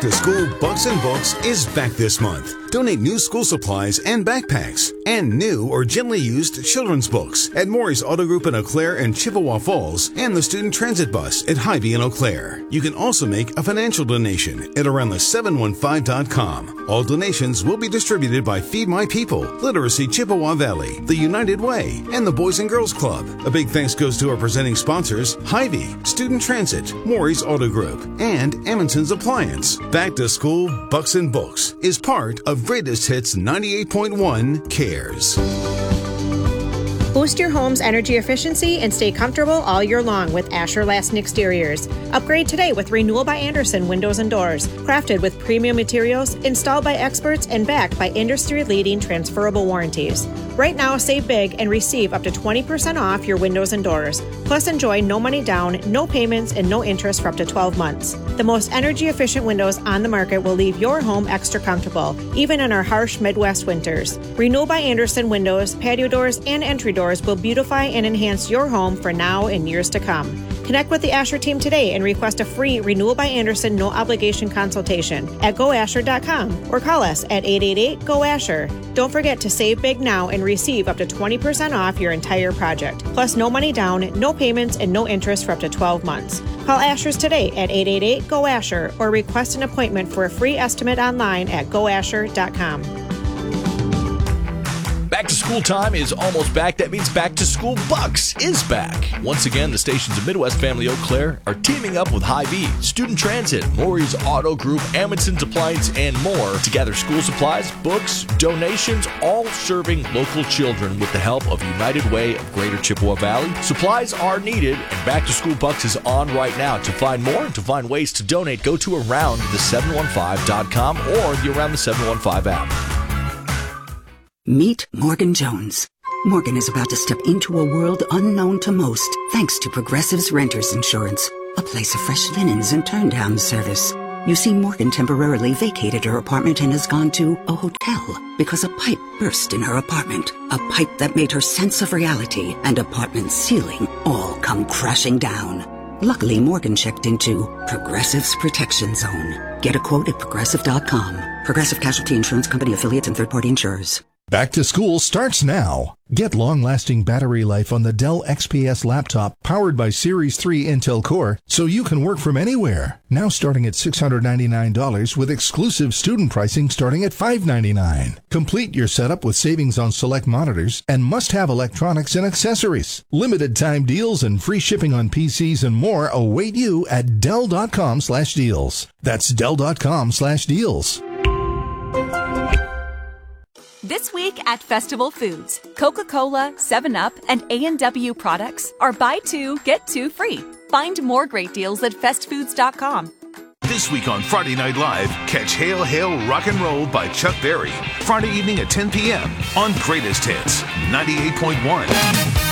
to School Bucks and Books is back this month. Donate new school supplies and backpacks and new or gently used children's books at Maury's Auto Group in Eau Claire and Chippewa Falls and the Student Transit Bus at Hy-Vee in Eau Claire. You can also make a financial donation at aroundthe715.com. All donations will be distributed by Feed My People, Literacy Chippewa Valley, the United Way, and the Boys and Girls Club. A big thanks goes to our presenting sponsors, Hy-Vee, Student Transit, Maury's Auto Group, and Amundsen's Appliance. Back to School Bucks and Books is part of Greatest Hits 98.1 Cares. Boost your home's energy efficiency and stay comfortable all year long with Asher Lasting Exteriors. Upgrade today with Renewal by Andersen Windows and Doors. Crafted with premium materials, installed by experts, and backed by industry-leading transferable warranties. Right now, save big and receive up to 20% off your windows and doors. Plus, enjoy no money down, no payments, and no interest for up to 12 months. The most energy-efficient windows on the market will leave your home extra comfortable, even in our harsh Midwest winters. Renewal by Andersen windows, patio doors, and entry doors will beautify and enhance your home for now and years to come. Connect with the Asher team today and request a free Renewal by Andersen no-obligation consultation at goasher.com or call us at 888-GO-ASHER. Don't forget to save big now and receive up to 20% off your entire project. Plus, no money down, no payments, and no interest for up to 12 months. Call Asher's today at 888-GO-ASHER or request an appointment for a free estimate online at goasher.com. Back to school time is almost back. That means Back to School Bucks is back. Once again, the stations of Midwest Family Eau Claire are teaming up with Hy-Vee, Student Transit, Maury's Auto Group, Amundsen's Appliance, and more to gather school supplies, books, donations, all serving local children with the help of United Way of Greater Chippewa Valley. Supplies are needed, and Back to School Bucks is on right now. To find more and to find ways to donate, go to aroundthe715.com or the Around the 715 app. Meet Morgan Jones. Morgan is about to step into a world unknown to most, thanks to Progressive's Renters Insurance, a place of fresh linens and turn-down service. You see, Morgan temporarily vacated her apartment and has gone to a hotel because a pipe burst in her apartment. A pipe that made her sense of reality and apartment ceiling all come crashing down. Luckily, Morgan checked into Progressive's Protection Zone. Get a quote at Progressive.com. Progressive Casualty Insurance Company affiliates and third-party insurers. Back to school starts now. Get long-lasting battery life on the Dell XPS laptop powered by Series 3 Intel Core so you can work from anywhere. Now starting at $699 with exclusive student pricing starting at $599. Complete your setup with savings on select monitors and must-have electronics and accessories. Limited time deals and free shipping on PCs and more await you at Dell.com/deals. That's Dell.com/deals. This week at Festival Foods, Coca-Cola, 7-Up, and A&W products are buy two, get two free. Find more great deals at festfoods.com. This week on Friday Night Live, catch Hail Hail Rock and Roll by Chuck Berry. Friday evening at 10 p.m. on Greatest Hits 98.1.